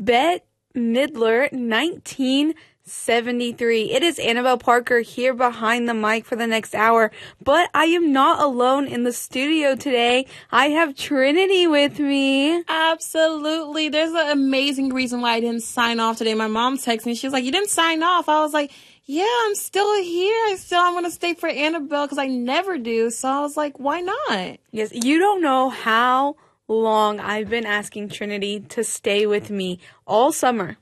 Bette Midler, 1973. It is Annabelle Parker here behind the mic for the next hour, but I am not alone in the studio today. I have Trinity with me. Absolutely. There's an amazing reason why I didn't sign off today. My mom texted me. She was like, "You didn't sign off." I was like, "Yeah, I'm still here. I'm going to stay for Annabelle because I never do." So I was like, why not? Yes, you don't know how long I've been asking Trinity to stay with me all summer.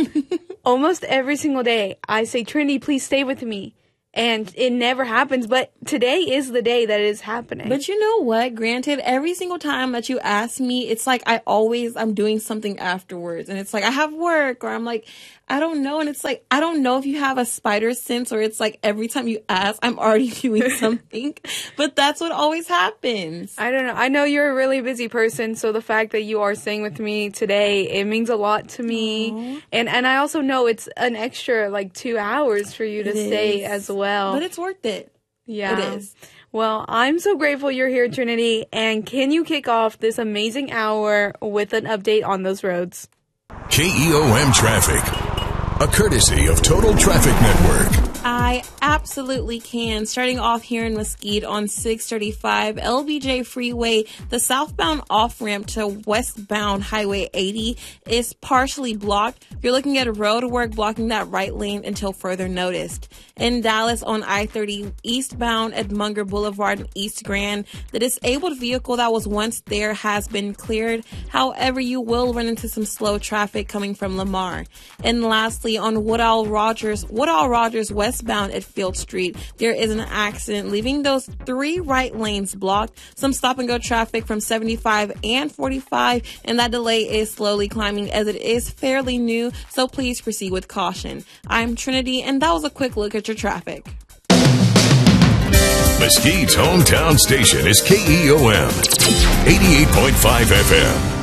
Almost every single day I say, "Trinity, please stay with me." And it never happens, but today is the day that it is happening. But you know what? Granted, every single time that you ask me, it's like I'm doing something afterwards. And it's like I have work, or I'm like, I don't know. And it's like, I don't know if you have a spider sense, or it's like every time you ask, I'm already doing something. But that's what always happens. I don't know. I know you're a really busy person, so the fact that you are staying with me today, it means a lot to me. Aww. And I also know it's an extra 2 hours for you to stay as well. But it's worth it. Yeah. It is. Well, I'm so grateful you're here, Trinity. And can you kick off this amazing hour with an update on those roads? KEOM Traffic, a courtesy of Total Traffic Network. I absolutely can. Starting off here in Mesquite on 635 LBJ Freeway, the southbound off-ramp to westbound Highway 80 is partially blocked. You're looking at road work blocking that right lane until further noticed. In Dallas on I-30 eastbound at Munger Boulevard and East Grand, the disabled vehicle that was once there has been cleared. However, you will run into some slow traffic coming from Lamar. And lastly, on Woodall Rogers westbound at Field Street, there is an accident leaving those 3 right lanes blocked. Some stop and go traffic from 75 and 45, and that delay is slowly climbing as it is fairly new, so please proceed with caution. I'm Trinity, and that was a quick look at your traffic. Mesquite's hometown station is KEOM 88.5 FM.